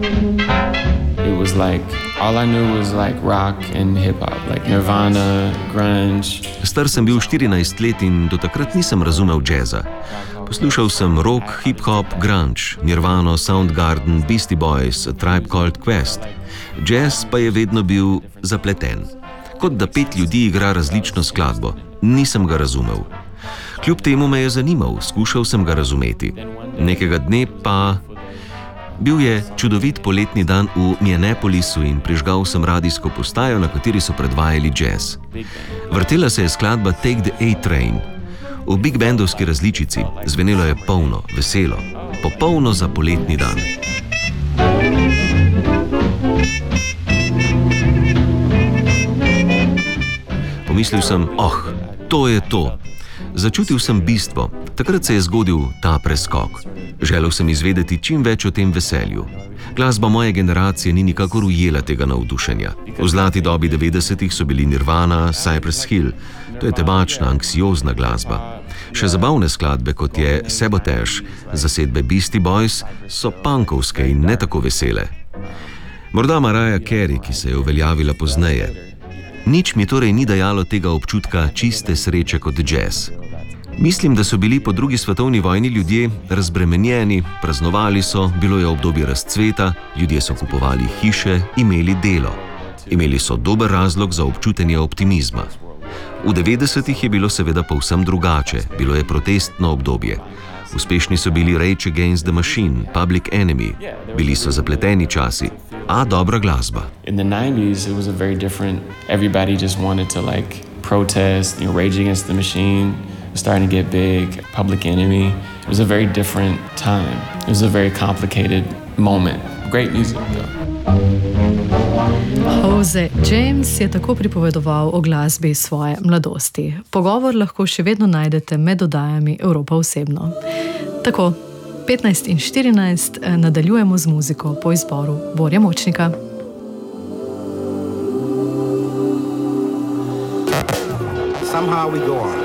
It was like, all I knew was like rock and hip-hop, like Nirvana, grunge. Star sem bil 14 let in do takrat nisem razumel džeza. Poslušal sem rock, hip-hop, grunge, Nirvano, Soundgarden, Beastie Boys, A Tribe Called Quest. Jazz pa je vedno bil zapleten. Kot da 5 ljudi igra različno skladbo. Nisem ga razumel. Kljub temu me je zanimal, skušal sem ga razumeti. Nekega dne pa... Bil je čudovit poletni dan v Minneapolisu in prižgal sem radijsko postajo, na kateri so predvajali jazz. Vrtela se je skladba Take the A-Train. V big bandovski različici. Zvenelo je polno, veselo. Popolno za poletni dan. Pomislil sem, to je to. Začutil sem bistvo. Takrat se je zgodil ta preskok. Želel sem izvedeti čim več o tem veselju. Glasba moje generacije ni nikakor ujela tega navdušenja. V zlati dobi 90-ih so bili Nirvana, Cypress Hill. To je tebačna, anksiozna glasba. Še zabavne skladbe, kot je Sabotage, zasedbe Beastie Boys, so punkovske in ne tako vesele. Morda Mariah Carey, ki se je uveljavila pozneje. Nič mi torej ni dajalo tega občutka čiste sreče kot jazz. Mislim, da so bili po drugi svetovni vojni ljudje razbremenjeni, praznovali so, bilo je obdobje razcveta, ljudje so kupovali hiše, imeli delo. Imeli so dober razlog za občutenje optimizma. V 90-ih je bilo seveda povsem drugače, bilo je protestno obdobje. Uspešni so bili Rage Against the Machine, Public Enemy, bili so zapleteni časi, a dobra glasba. In the 90s it was a very different, everybody just wanted to like protest, Rage Against the Machine was starting to get big, Public Enemy. It was a very different time. It was a very complicated moment. Great music though. Jose James je tako pripovedoval o glasbi svoje mladosti. Pogovor lahko še vedno najdete med oddajami Evropa osebno. Tako, 15 in 14 nadaljujemo z muziko po izboru Borja Močnika. Somehow we go on.